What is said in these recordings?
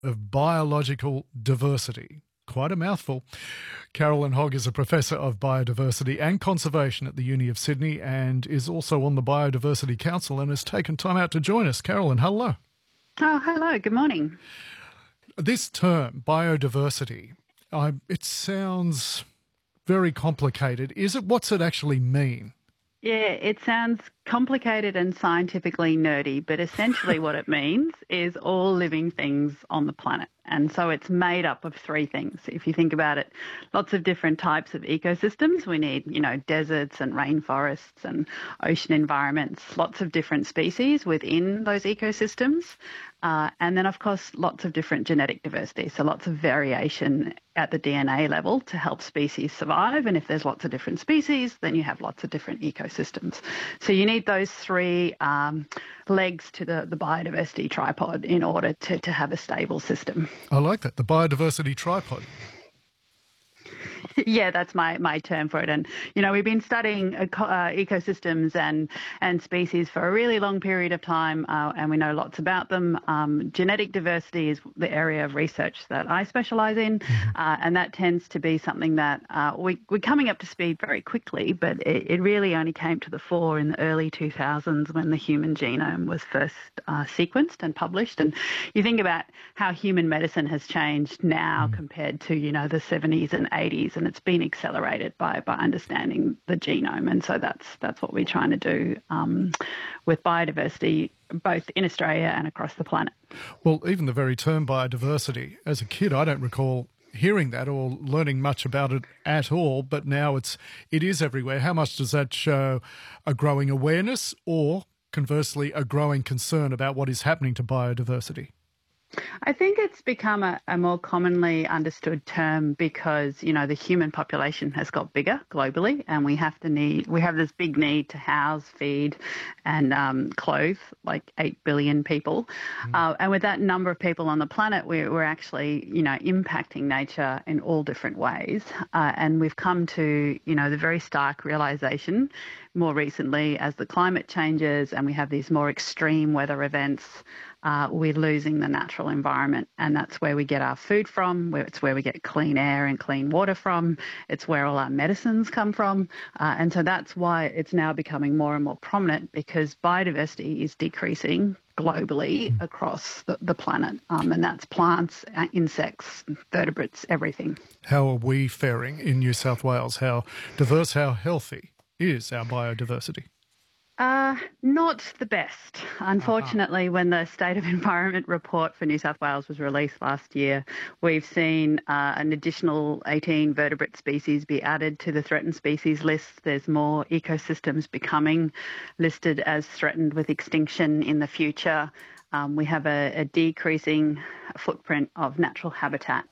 of biological diversity. Quite a mouthful. Carolyn Hogg is a professor of biodiversity and conservation at the Uni of Sydney and is also on the Biodiversity Council and has taken time out to join us. Carolyn, hello. Oh, hello. Good morning. This term, biodiversity, it sounds very complicated. What's it actually mean? Yeah, it sounds complicated and scientifically nerdy, but essentially what it means is all living things on the planet. And so it's made up of three things. If you think about it, lots of different types of ecosystems. We need, deserts and rainforests and ocean environments, lots of different species within those ecosystems. And then, of course, lots of different genetic diversity. So lots of variation at the DNA level to help species survive. And if there's lots of different species, then you have lots of different ecosystems. So you need those three legs to the biodiversity tripod in order to have a stable system. I like that, the biodiversity tripod. Yeah, that's my term for it. And, we've been studying ecosystems and species for a really long period of time, and we know lots about them. Genetic diversity is the area of research that I specialise in, and that tends to be something that we're coming up to speed very quickly, but it really only came to the fore in the early 2000s when the human genome was first sequenced and published. And you think about how human medicine has changed now compared to, the 70s and 80s. And it's been accelerated by understanding the genome. And so that's what we're trying to do with biodiversity, both in Australia and across the planet. Well, even the very term biodiversity, as a kid, I don't recall hearing that or learning much about it at all, but now it is everywhere. How much does that show a growing awareness or, conversely, a growing concern about what is happening to biodiversity? I think it's become a more commonly understood term because, the human population has got bigger globally, and we have this big need to house, feed and clothe like 8 billion people. And with that number of people on the planet, we're actually, impacting nature in all different ways. And we've come to, the very stark realisation more recently as the climate changes and we have these more extreme weather events, we're losing the natural environment, and that's where we get our food from, it's where we get clean air and clean water from, it's where all our medicines come from, and so that's why it's now becoming more and more prominent, because biodiversity is decreasing globally across the planet, and that's plants, insects, vertebrates, everything. How are we faring in New South Wales? How diverse, how healthy is our biodiversity? Not the best. Unfortunately, when the State of Environment report for New South Wales was released last year, we've seen an additional 18 vertebrate species be added to the threatened species list. There's more ecosystems becoming listed as threatened with extinction in the future. We have a decreasing footprint of natural habitat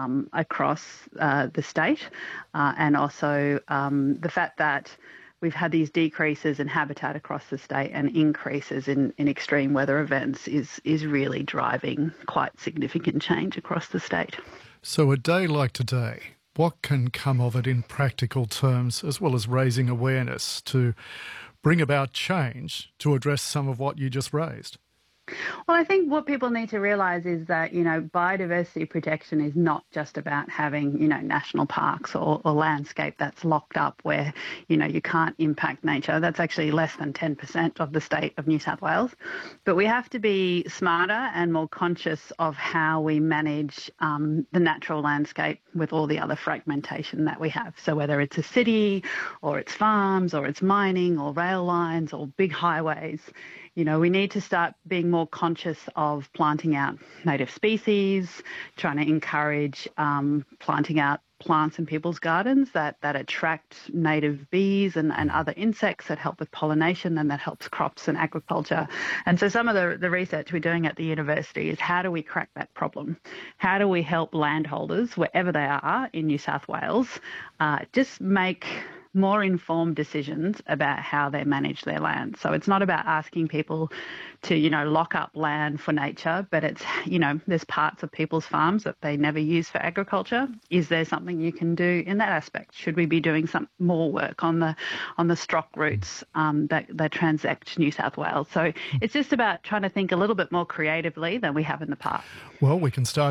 across the state, and also the fact that we've had these decreases in habitat across the state and increases in extreme weather events is really driving quite significant change across the state. So a day like today, what can come of it in practical terms, as well as raising awareness to bring about change to address some of what you just raised? Well, I think what people need to realise is that, biodiversity protection is not just about having, national parks or landscape that's locked up where, you can't impact nature. That's actually less than 10% of the state of New South Wales. But we have to be smarter and more conscious of how we manage the natural landscape with all the other fragmentation that we have. So whether it's a city or it's farms or it's mining or rail lines or big highways, we need to start being more conscious of planting out native species, trying to encourage planting out plants in people's gardens that attract native bees and other insects that help with pollination and that helps crops and agriculture. And so some of the research we're doing at the university is how do we crack that problem? How do we help landholders, wherever they are in New South Wales, just make more informed decisions about how they manage their land. So it's not about asking people to, lock up land for nature, but it's, there's parts of people's farms that they never use for agriculture. Is there something you can do in that aspect? Should we be doing some more work on the stock routes that transact New South Wales? So it's just about trying to think a little bit more creatively than we have in the past. Well, we can start